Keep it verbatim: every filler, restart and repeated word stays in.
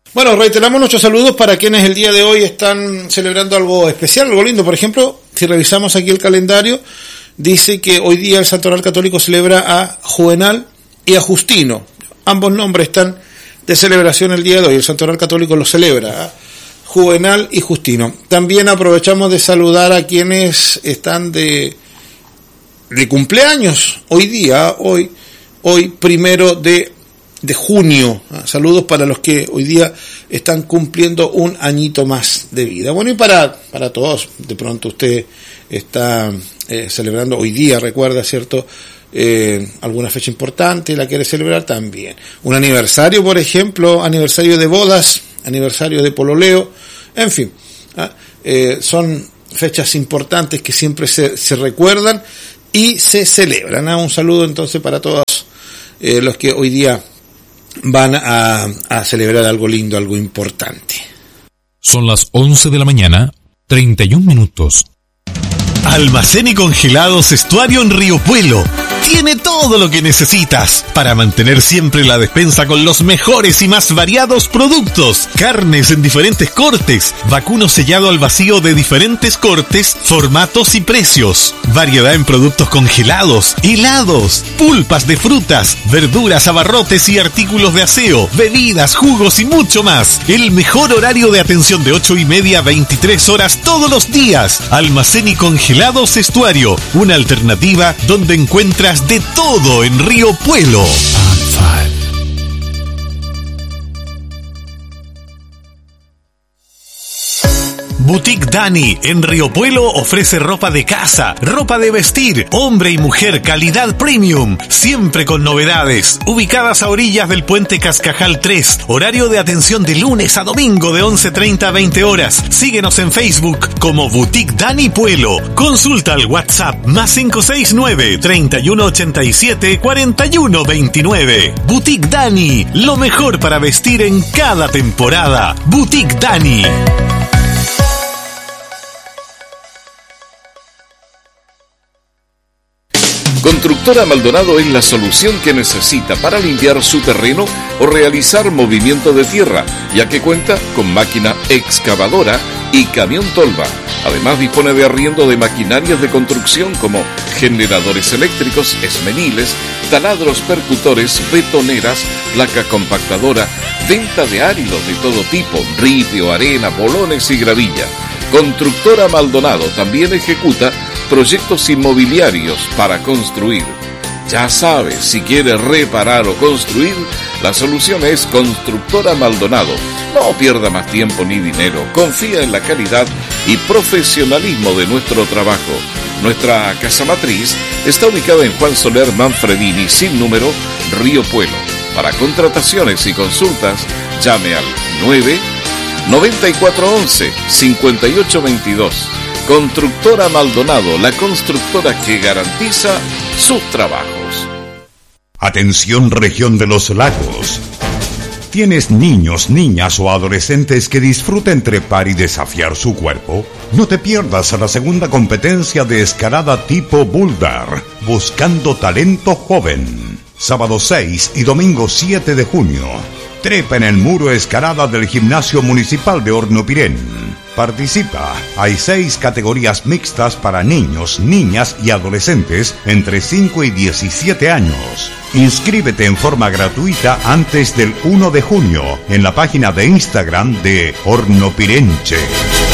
Bueno, reiteramos nuestros saludos para quienes el día de hoy están celebrando algo especial, algo lindo. Por ejemplo, si revisamos aquí el calendario, dice que hoy día el Santoral Católico celebra a Juvenal y a Justino. Ambos nombres están de celebración el día de hoy. El Santoral Católico lo celebra, ¿eh? Juvenal y Justino. También aprovechamos de saludar a quienes están de, de cumpleaños hoy día, hoy, hoy primero de de junio. Saludos para los que hoy día están cumpliendo un añito más de vida. Bueno, y para, para todos, de pronto usted está eh, celebrando hoy día, recuerda, ¿cierto? Eh, alguna fecha importante, la quiere celebrar también. Un aniversario, por ejemplo, aniversario de bodas, aniversario de pololeo, en fin, ¿ah? eh, son fechas importantes que siempre se, se recuerdan y se celebran. ¿ah? Un saludo entonces para todos eh, los que hoy día van a, a celebrar algo lindo, algo importante. Son las once de la mañana, treinta y un minutos. Almacén y congelados Estuario en Río Puelo. Tiene todo lo que necesitas para mantener siempre la despensa con los mejores y más variados productos. Carnes en diferentes cortes, vacuno sellado al vacío de diferentes cortes, formatos y precios. Variedad en productos congelados, helados, pulpas de frutas, verduras, abarrotes y artículos de aseo, bebidas, jugos y mucho más. El mejor horario de atención de ocho y media a veintitrés horas todos los días. Almacén y congelados Estuario, una alternativa donde encuentras de todo en Río Puelo. Boutique Dani en Río Puelo ofrece ropa de casa, ropa de vestir, hombre y mujer, calidad premium, siempre con novedades. Ubicadas a orillas del puente Cascajal tres, horario de atención de lunes a domingo de once treinta a veinte horas. Síguenos en Facebook como Boutique Dani Puelo. Consulta al WhatsApp más cinco seis nueve, treinta y uno ochenta y siete, cuarenta y uno veintinueve. Boutique Dani, lo mejor para vestir en cada temporada. Boutique Dani. Constructora Maldonado es la solución que necesita para limpiar su terreno o realizar movimiento de tierra, ya que cuenta con máquina excavadora y camión tolva. Además dispone de arriendo de maquinarias de construcción como generadores eléctricos, esmeniles, taladros percutores, betoneras, placa compactadora, venta de áridos de todo tipo, ripio, arena, bolones y gravilla. Constructora Maldonado también ejecuta proyectos inmobiliarios para construir. Ya sabes, si quieres reparar o construir, la solución es Constructora Maldonado. No pierda más tiempo ni dinero. Confía en la calidad y profesionalismo de nuestro trabajo. Nuestra casa matriz está ubicada en Juan Soler Manfredini, sin número, Río Puelo. Para contrataciones y consultas, llame al nueve noventa y cuatro once cincuenta y ocho veintidós. Constructora Maldonado, la constructora que garantiza sus trabajos. Atención, región de los lagos. ¿Tienes niños, niñas o adolescentes que disfruten trepar y desafiar su cuerpo? No te pierdas a la segunda competencia de escalada tipo boulder, Buscando Talento Joven. Sábado seis y domingo siete de junio. Trepa en el muro escalada del Gimnasio Municipal de Hornopirén. Participa. Hay seis categorías mixtas para niños, niñas y adolescentes entre cinco y diecisiete años. Inscríbete en forma gratuita antes del uno de junio en la página de Instagram de Hornopirenche.